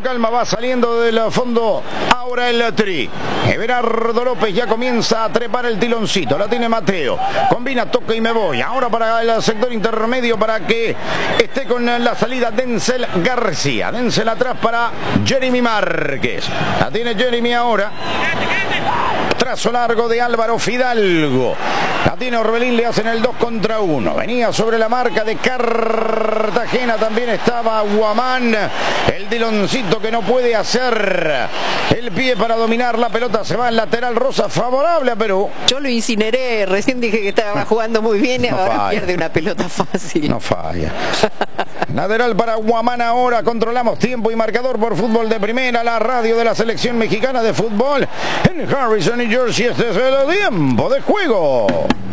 Con calma va saliendo del fondo ahora el Tri. Everardo López ya comienza a trepar el tiloncito. La tiene Mateo. Combina, toca y me voy. Ahora para el sector intermedio para que esté con la salida Denzel García. Denzel atrás para Jeremy Márquez. La tiene Jeremy ahora. Trazo largo de Álvaro Fidalgo. La tiene Orbelín, le hacen el 2 contra 1. Venía sobre la marca de Cartagena. También estaba Guamán. El tiloncito que no puede hacer el pie para dominar la pelota. Se va al lateral. Rosa favorable a Perú. Yo lo incineré. Recién dije que estaba jugando muy bien y no ahora falla. Pierde una pelota fácil. No falla. Lateral para Guamán ahora. Controlamos tiempo y marcador por Fútbol de Primera. La radio de la selección mexicana de fútbol en Harrison, New Jersey. Este es el tiempo de juego.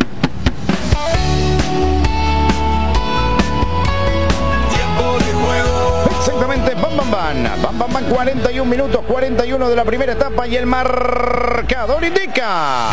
Exactamente, bam, 41 minutos, 41 de la primera etapa y el marcador indica.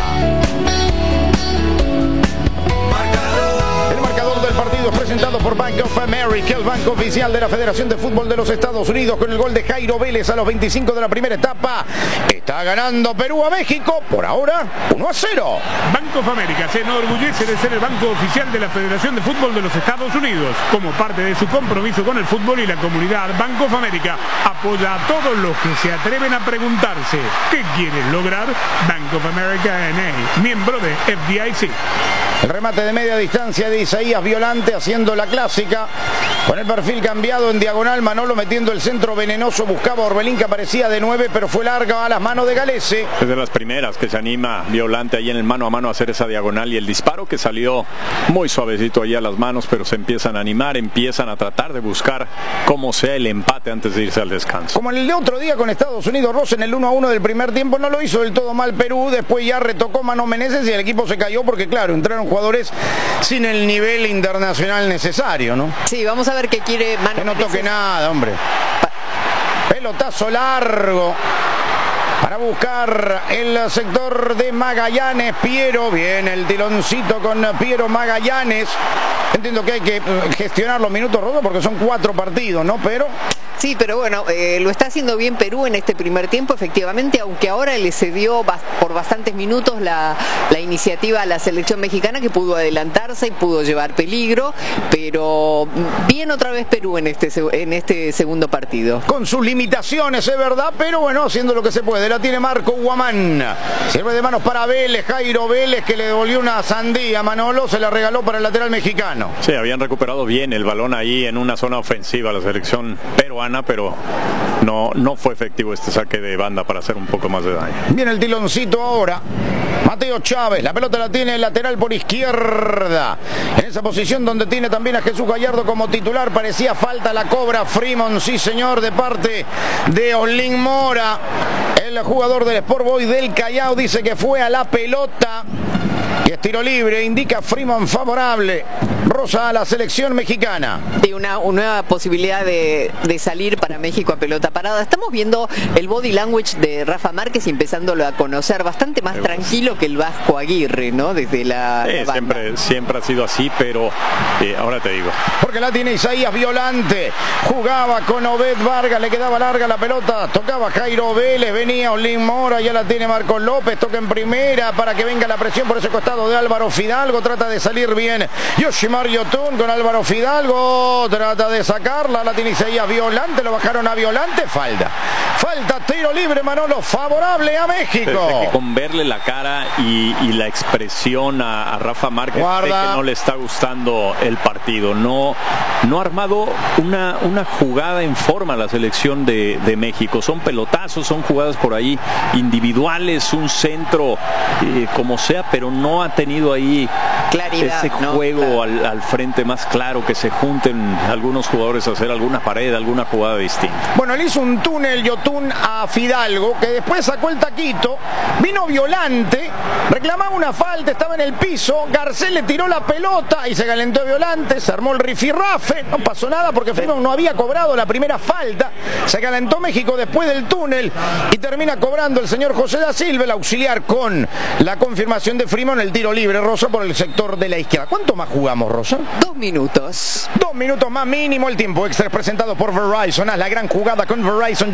El marcador del partido es presentado por Bank of America, el banco oficial de la Federación de Fútbol de los Estados Unidos, con el gol de Jairo Vélez a los 25 de la primera etapa. Está ganando Perú a México, por ahora 1-0. Bank of America se enorgullece de ser el banco oficial de la Federación de Fútbol de los Estados Unidos. Como parte de su compromiso con el fútbol y la comunidad, Bank of America apoya a todos los que se atreven a preguntarse ¿qué quieres lograr? Bank of America N.A., miembro de FDIC. El remate de media distancia de Isaías Violante haciendo la clásica. Con el perfil cambiado en diagonal, Manolo metiendo el centro venenoso. Buscaba a Orbelín que aparecía de 9, pero fue larga a las manos de Galese. Es de las primeras que se anima Violante ahí en el mano a mano a hacer esa diagonal. Y el disparo que salió muy suavecito ahí a las manos, pero se empiezan a animar, empiezan a tratar de buscar como sea el empate antes de irse al descanso. Como el de otro día con Estados Unidos, Rosa en el 1-1 del primer tiempo no lo hizo del todo mal Perú. Después ya retocó Mano Meneses y el equipo se cayó porque, claro, entraron jugadores sin el nivel internacional necesario, ¿no? Sí, vamos a ver qué quiere Mano. Que no toque nada, hombre. Pelotazo largo para buscar el sector de Magallanes. Piero, bien el tiloncito con Piero Magallanes. Entiendo que hay que gestionar los minutos, Rodo, porque son 4 partidos, ¿no? Pero... Sí, pero bueno, lo está haciendo bien Perú en este primer tiempo, efectivamente, aunque ahora le cedió por bastantes minutos la iniciativa a la selección mexicana, que pudo adelantarse y pudo llevar peligro, pero bien otra vez Perú en este segundo partido. Con sus limitaciones, es verdad, pero bueno, haciendo lo que se puede. La tiene Marco Guamán. Sirve de manos para Vélez, Jairo Vélez, que le devolvió una sandía. Manolo se la regaló para el lateral mexicano. Sí, habían recuperado bien el balón ahí en una zona ofensiva la selección peruana, pero no fue efectivo este saque de banda para hacer un poco más de daño. Viene el tiloncito ahora. Mateo Chávez, la pelota la tiene el lateral por izquierda. En esa posición donde tiene también a Jesús Gallardo como titular. Parecía falta, la cobra Freeman, sí señor, de parte de Olin Mora. El jugador del Sport Boy del Callao dice que fue a la pelota. Y es tiro libre, indica Freeman favorable. Rosa a la selección mexicana. Y una nueva posibilidad de salir para México a pelota parada. Estamos viendo el body language de Rafa Márquez y empezándolo a conocer bastante más tranquilo que el Vasco Aguirre, ¿no? Desde la siempre ha sido así, pero ahora te digo. Porque la tiene Isaías Violante. Jugaba con Obed Vargas, le quedaba larga la pelota. Tocaba Jairo Vélez, venía Olin Mora, ya la tiene Marcos López. Toca en primera para que venga la presión por ese costado de Álvaro Fidalgo. Trata de salir bien Yoshimar Yotun con Álvaro Fidalgo. Trata de sacarla, la tiene Isaías Violante. Lo bajaron a Violante. Falta, tiro libre, Manolo, favorable a México. Desde que con verle la cara y la expresión a Rafa Márquez, que no le está gustando el partido. No ha armado una jugada en forma a la selección de México. Son pelotazos, son jugadas por ahí individuales, un centro como sea, pero no ha tenido ahí claridad, ese juego al frente más claro, que se junten algunos jugadores a hacer alguna pared, alguna jugada distinta. Bueno, le hizo un túnel Yotun a Fidalgo, que después sacó el taquito. Vino Violante, reclamaba una falta, estaba en el piso. Garcés le tiró la pelota y se calentó Violante. Se armó el rifirrafe, no pasó nada porque Freeman no había cobrado la primera falta. Se calentó México después del túnel y termina cobrando el señor José da Silva, el auxiliar, con la confirmación de Freeman, el tiro libre, Rosa, por el sector de la izquierda. ¿Cuánto más jugamos, Rosa? 2 minutos. 2 minutos más mínimo. El tiempo extra es presentado por Verizon. Haz la gran jugada con Verizon.